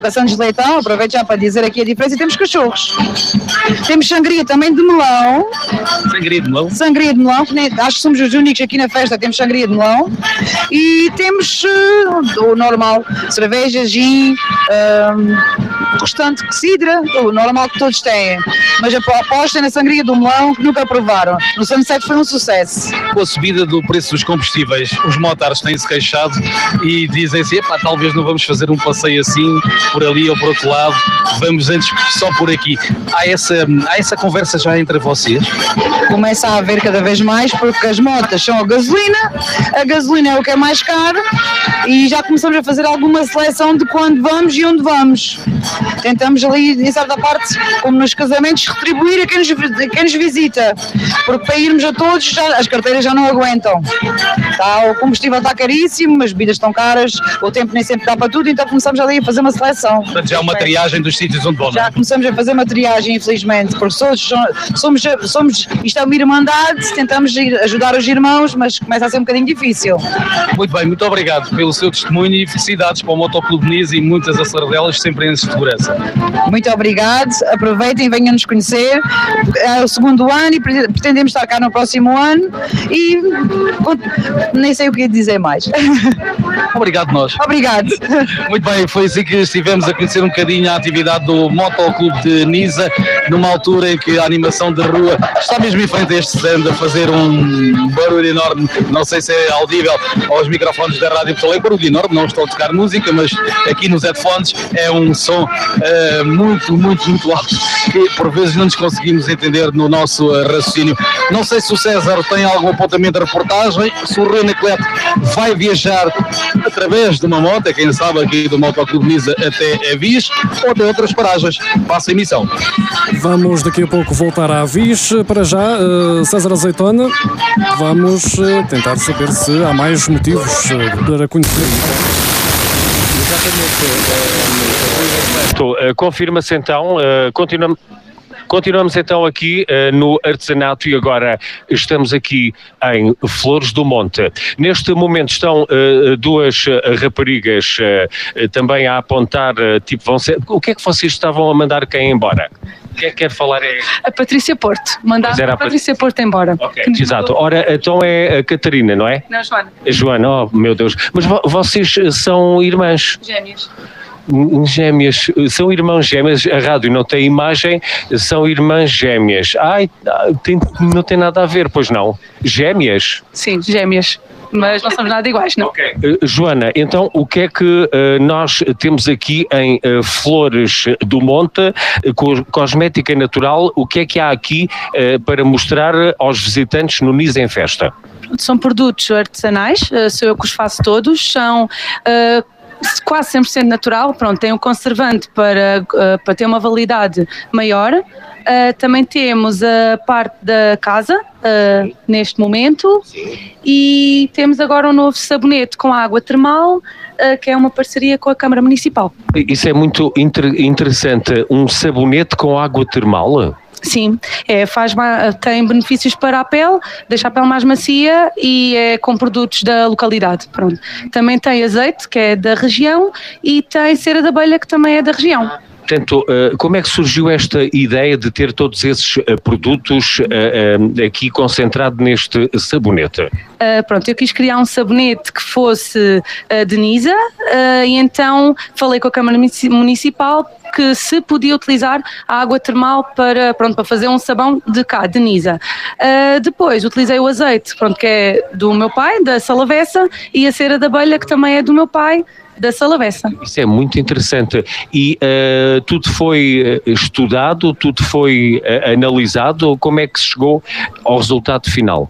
Santos de Leitão, aproveito já para dizer aqui a diferença, e temos cachorros. Temos sangria também de melão. Sangria de melão? Sangria de melão, acho que somos os únicos aqui na festa, temos sangria de melão. E temos o normal, cerveja, gin, restante cidra, o normal que todos têm. Mas apostem na sangria do melão que nunca provaram. No Sunset foi um sucesso. Com a subida do preço dos combustíveis, os motards têm-se queixado e dizem assim, talvez não vamos fazer um passeio assim, por ali ou por outro lado, vamos antes só por aqui. Há essa conversa já entre vocês? Começa a haver cada vez mais, porque as motas são a gasolina é o que é mais caro, e já começamos a fazer alguma seleção de quando vamos e onde vamos. Tentamos ali, em certa parte, como nos casamentos, retribuir a quem nos visita, porque para irmos a todos, as carteiras já não aguentam. O combustível está caríssimo, as bebidas estão caras, o tempo nem sempre dá para tudo, então começamos ali a fazer uma seleção. Portanto, já é uma triagem dos sítios onde vão. Já começamos a fazer uma triagem, infelizmente, porque somos isto é uma irmandade, tentamos ajudar os irmãos, mas começa a ser um bocadinho difícil. Muito bem, muito obrigado pelo seu testemunho e felicidades para o Motoclube Nisa e muitas aceleradelas sempre em segurança. Muito obrigado, aproveitem, venham nos conhecer. É o segundo ano e pretendemos estar cá no próximo ano e nem sei o que dizer mais. Obrigado nós. Obrigado. Muito bem, foi assim que estivemos a conhecer um bocadinho a atividade do Motoclube de Nisa, numa altura em que a animação de rua está mesmo em frente a este stand a fazer um barulho enorme, não sei se é audível aos microfones da Rádio Porto Alegre, barulho enorme, não estou a tocar música, mas aqui nos headphones é um som muito, muito, muito alto, que por vezes não nos conseguimos entender no nosso raciocínio. Não sei se o César tem algum apontamento de reportagem, se o Rui Anacleto vai viajar através de uma moto, quem sabe aqui do Motoclube Nisa até a Viz, ou até outras paragens. Passa a emissão. Vamos daqui a pouco voltar à Viz. Para já, César Azeitona, vamos tentar saber se há mais motivos para conhecer. Exatamente. Confirma-se então, Continuamos então aqui no artesanato e agora estamos aqui em Flores do Monte. Neste momento estão duas raparigas também a apontar, o que é que vocês estavam a mandar quem embora? Quem é que quer falar? A Patrícia Porto. Mandava a Patrícia Porto embora. Ok, exato. Ora, então é a Catarina, não é? Não, a Joana. A Joana, oh meu Deus. Mas vocês são irmãs? Gêmeas. Gêmeas, são irmãos gêmeas, a rádio não tem imagem, são irmãs gêmeas. Não tem nada a ver, pois não? Gêmeas? Sim, gêmeas, mas não somos nada iguais, não. Okay. Joana, então o que é que nós temos aqui em Flores do Monte, cosmética natural, o que é que há aqui para mostrar aos visitantes no Nisa em Festa? São produtos artesanais, sou eu que os faço todos, são quase 100% natural, tem um conservante para ter uma validade maior. Também temos a parte da casa, neste momento. Sim. E temos agora um novo sabonete com água termal, que é uma parceria com a Câmara Municipal. Isso é muito interessante, um sabonete com água termal? Sim, tem benefícios para a pele, deixa a pele mais macia e é com produtos da localidade. Pronto. Também tem azeite, que é da região, e tem cera de abelha, que também é da região. Portanto, como é que surgiu esta ideia de ter todos esses produtos aqui concentrado neste sabonete? Eu quis criar um sabonete que fosse de Nisa e então falei com a Câmara Municipal que se podia utilizar a água termal para fazer um sabão de cá, de Nisa. Depois utilizei o azeite, que é do meu pai, da Salavessa, e a cera de abelha, que também é do meu pai, da Salavessa. Isso é muito interessante. E tudo foi estudado, tudo foi analisado, como é que se chegou ao resultado final?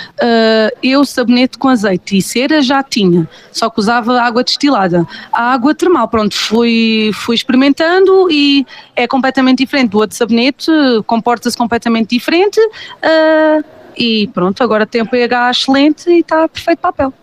Eu sabonete com azeite e cera já tinha, só que usava água destilada. A água termal, fui experimentando e é completamente diferente do outro sabonete, comporta-se completamente diferente e agora tem um pH excelente e está perfeito para a pele.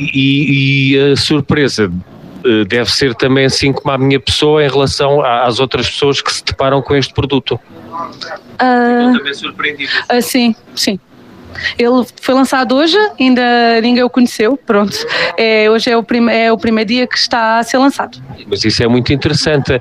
E a surpresa deve ser também assim como a minha pessoa em relação às outras pessoas que se deparam com este produto. Ficam também surpreendidos. Sim. Ele foi lançado hoje, ainda ninguém o conheceu, hoje é o primeiro dia que está a ser lançado. Mas isso é muito interessante.